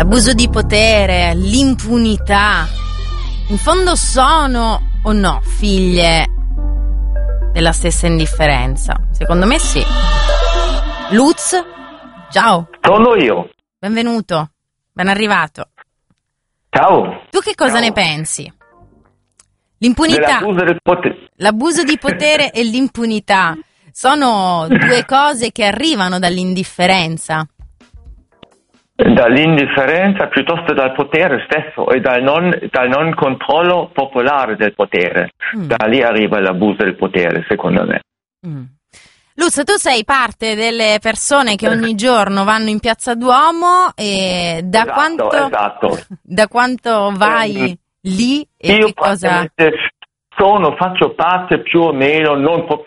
L'abuso di potere, l'impunità, in fondo sono o no figlie della stessa indifferenza? Secondo me sì. Lutz, ciao. Sono io. Benvenuto, ben arrivato. Ciao. Tu che cosa ne pensi? L'impunità, l'abuso di potere e l'impunità sono due cose che arrivano dall'indifferenza. Dall'indifferenza piuttosto dal potere stesso e dal non controllo popolare del potere. Da lì arriva l'abuso del potere, secondo me. Lutz, tu sei parte delle persone che ogni giorno vanno in Piazza Duomo e Esatto. Da quanto vai lì e io che cosa... faccio parte più o meno, non